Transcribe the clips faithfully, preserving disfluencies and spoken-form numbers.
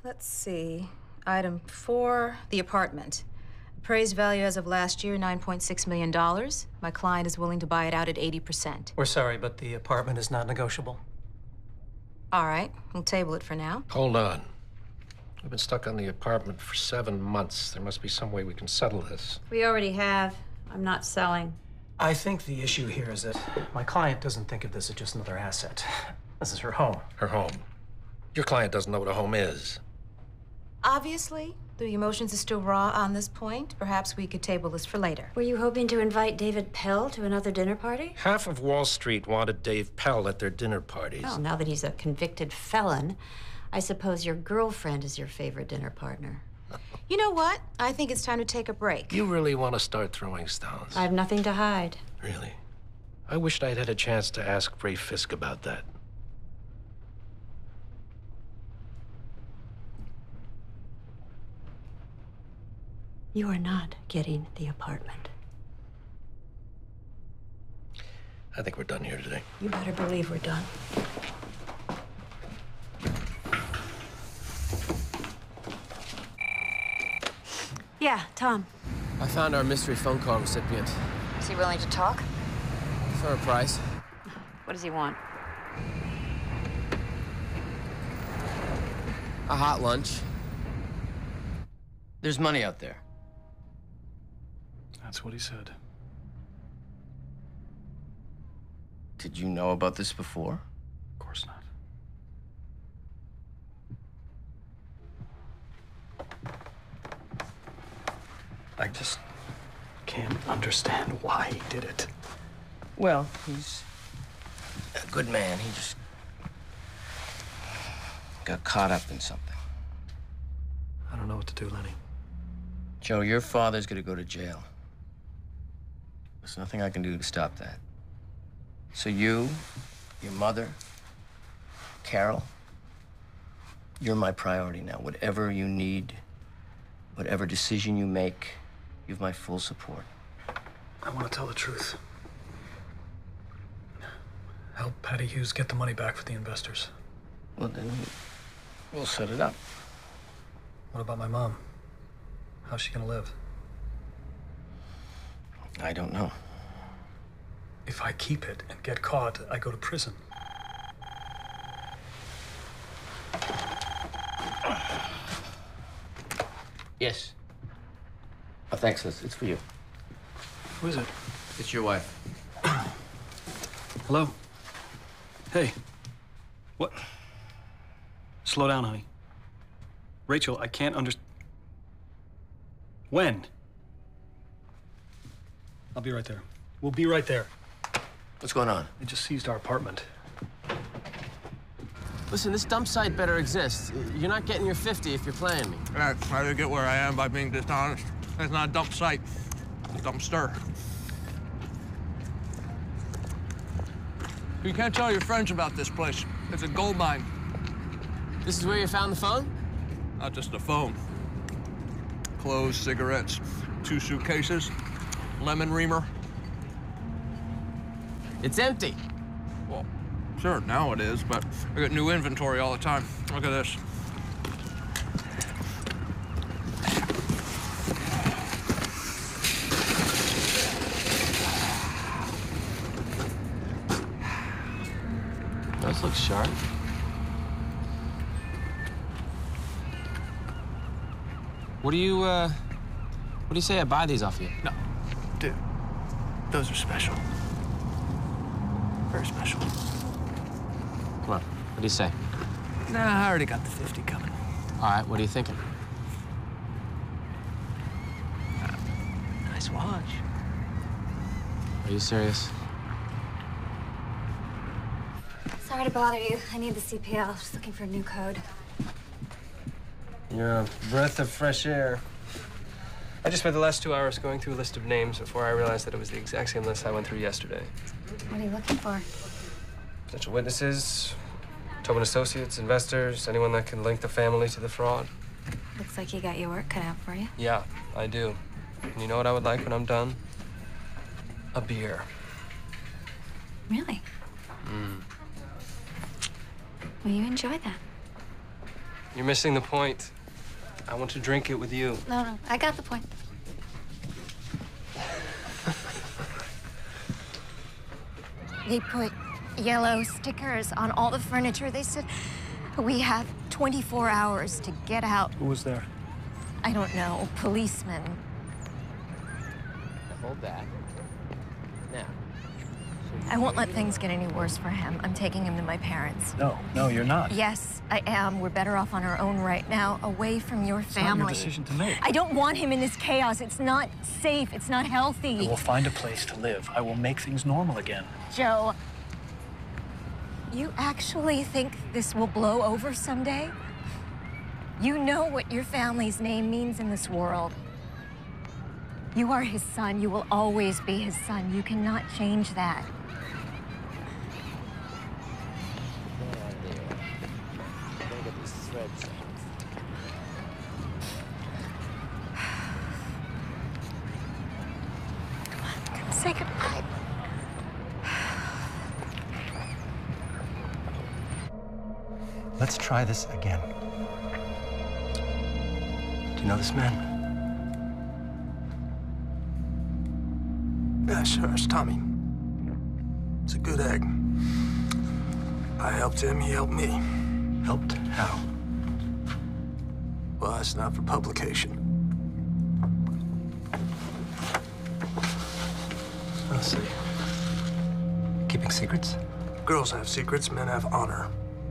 let's see. Item four, the apartment. Appraised value as of last year, nine point six million dollars. My client is willing to buy it out at eighty percent. We're sorry, but the apartment is not negotiable. All right, we'll table it for now. Hold on. We've been stuck on the apartment for seven months. There must be some way we can settle this. We already have. I'm not selling. I think the issue here is that my client doesn't think of this as just another asset. This is her home. Her home. Your client doesn't know what a home is. Obviously, the emotions are still raw on this point. Perhaps we could table this for later. Were you hoping to invite David Pell to another dinner party? Half of Wall Street wanted Dave Pell at their dinner parties. Well, now that he's a convicted felon, I suppose your girlfriend is your favorite dinner partner. You know what? I think it's time to take a break. You really want to start throwing stones? I have nothing to hide. Really? I wished I'd had a chance to ask Ray Fisk about that. You are not getting the apartment. I think we're done here today. You better believe we're done. Yeah, Tom. I found our mystery phone call recipient. Is he willing to talk? For a price. What does he want? A hot lunch. There's money out there. That's what he said. Did you know about this before? Of course not. I just can't understand why he did it. Well, he's a good man. He just got caught up in something. I don't know what to do, Lenny. Joe, your father's gonna go to jail. There's nothing I can do to stop that. So you, your mother, Carol, you're my priority now. Whatever you need, whatever decision you make, you have my full support. I want to tell the truth. Help Patty Hughes get the money back for the investors. Well, then we'll set it up. What about my mom? How's she gonna live? I don't know. If I keep it and get caught, I go to prison. Yes. Oh, thanks, Liz. It's for you. Who is it? It's your wife. Hello? Hey. What? Slow down, honey. Rachel, I can't understand. When? I'll be right there. We'll be right there. What's going on? They just seized our apartment. Listen, this dump site better exist. You're not getting your fifty if you're playing me. I try to get where I am by being dishonest. It's not a dump site. It's a dumpster. You can't tell your friends about this place. It's a gold mine. This is where you found the phone? Not just a phone. Clothes, cigarettes, two suitcases, lemon reamer. It's empty. Well, sure, now it is, but I get new inventory all the time. Look at this. Those look sharp. What do you, uh, what do you say I buy these off you? No, dude, those are special. Very special. Come on, what do you say? Nah, I already got the fifty coming. All right, what are you thinking? Uh, nice watch. Are you serious? Sorry to bother you. I need the C P L. Just looking for a new code. You're a breath of fresh air. I just spent the last two hours going through a list of names before I realized that it was the exact same list I went through yesterday. What are you looking for? Potential witnesses, Tobin Associates, investors, anyone that can link the family to the fraud. Looks like you got your work cut out for you. Yeah, I do. And you know what I would like when I'm done? A beer. Really? Mm. Well, you enjoy that. You're missing the point. I want to drink it with you. No, no, I got the point. They put yellow stickers on all the furniture. They said, we have twenty-four hours to get out. Who was there? I don't know, policemen. Hold that. Now. I won't let things get any worse for him. I'm taking him to my parents. No, no, you're not. Yes, I am. We're better off on our own right now, away from your It's family. not your decision to make. I don't want him in this chaos. It's not safe. It's not healthy. I will find a place to live. I will make things normal again. Joe, you actually think this will blow over someday? You know what your family's name means in this world. You are his son. You will always be his son. You cannot change that. Come on, say goodbye. Let's try this again. Do you know this man? Yeah, sure, it's Tommy. It's a good egg. I helped him, he helped me. Helped? How? Well, it's not for publication. I'll see. Keeping secrets? Girls have secrets, men have honor.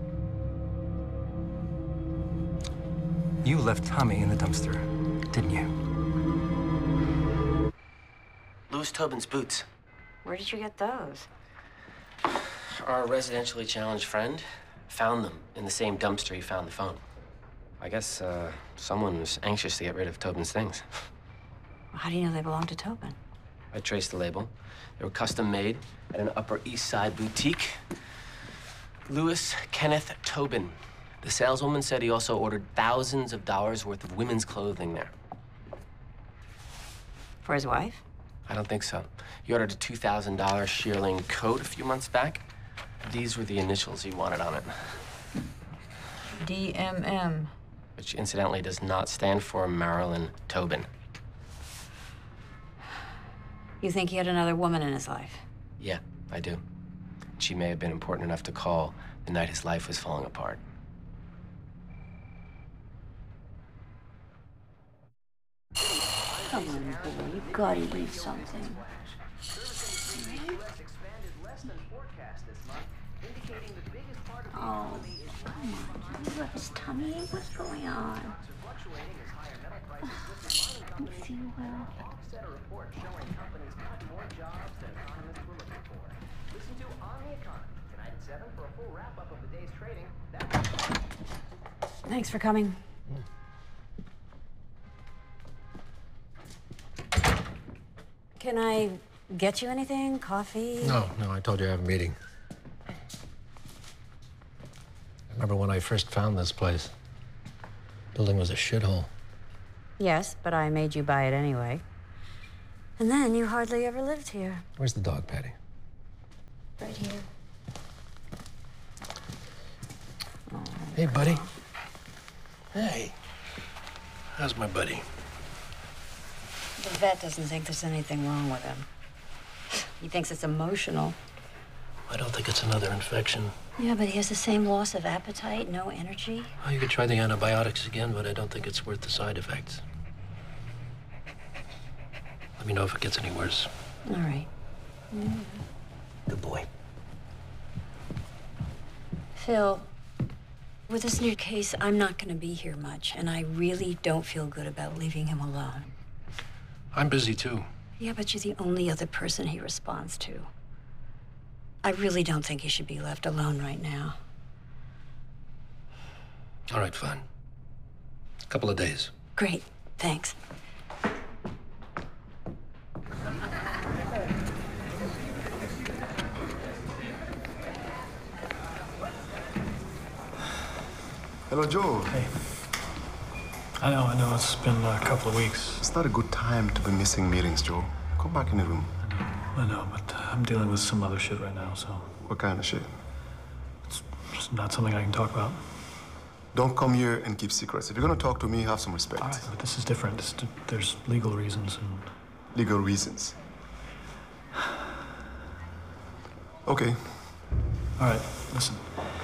You left Tommy in the dumpster, didn't you? Louis Tobin's boots. Where did you get those? Our residentially challenged friend found them in the same dumpster he found the phone. I guess uh, someone was anxious to get rid of Tobin's things. How do you know they belong to Tobin? I traced the label. They were custom made at an Upper East Side boutique. Louis Kenneth Tobin. The saleswoman said he also ordered thousands of dollars worth of women's clothing there. For his wife? I don't think so. He ordered a two thousand dollar shearling coat a few months back. These were the initials he wanted on it. D M M. Which incidentally does not stand for Marilyn Tobin. You think he had another woman in his life? Yeah, I do. She may have been important enough to call the night his life was falling apart. Come on, boy. You gotta read something. Oh, come on. What's tummy? What's going on? Let me see you well. Thanks for coming. Can I get you anything? Coffee? No, no, I told you I have a meeting. I remember when I first found this place. Building was a shithole. Yes, but I made you buy it anyway. And then you hardly ever lived here. Where's the dog, Patty? Right here. Oh. Hey, buddy. Hey. How's my buddy? The vet doesn't think there's anything wrong with him. He thinks it's emotional. I don't think it's another infection. Yeah, but he has the same loss of appetite, no energy. Well, you could try the antibiotics again, but I don't think it's worth the side effects. Let me know if it gets any worse. All right. Mm. Good boy. Phil, with this new case, I'm not going to be here much, and I really don't feel good about leaving him alone. I'm busy, too. Yeah, but you're the only other person he responds to. I really don't think he should be left alone right now. All right, fine. A couple of days. Great, thanks. Hello, Joe. Hey. I know, I know. It's been a couple of weeks. It's not a good time to be missing meetings, Joe. Come back in the room. I know, but I'm dealing with some other shit right now, so... What kind of shit? It's just not something I can talk about. Don't come here and keep secrets. If you're gonna talk to me, have some respect. All right, but this is different. This, there's legal reasons and... Legal reasons. Okay. All right, listen.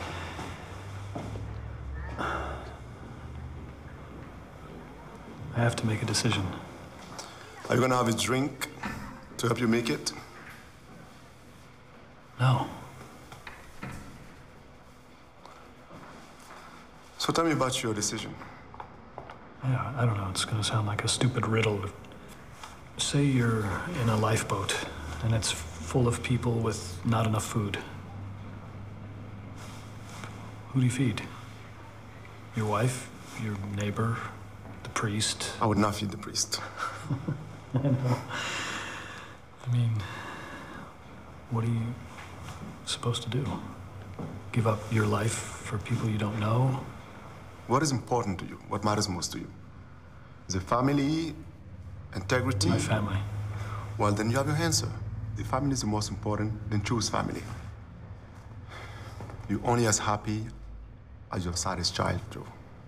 I have to make a decision. Are you gonna have a drink to help you make it? No. So tell me about your decision. Yeah, I don't know. It's gonna sound like a stupid riddle. Say you're in a lifeboat and it's full of people with not enough food. Who do you feed? Your wife? Your neighbor? The priest? I would not feed the priest. I know. I mean, what are you supposed to do? Give up your life for people you don't know? What is important to you? What matters most to you? Is it family, integrity? My family. Well, then you have your answer. The family is the most important, then choose family. You're only as happy as your saddest child, Joe.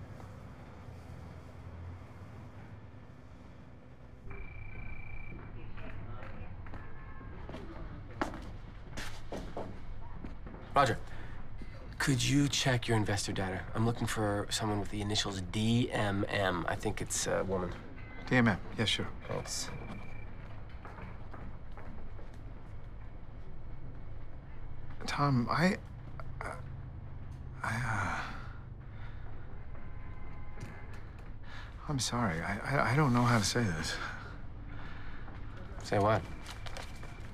Roger, could you check your investor data? I'm looking for someone with the initials D M M. I think it's a woman. D M M, yeah, sure. Thanks. Tom, I... I, uh... I'm sorry. I, I, I don't know how to say this. Say what?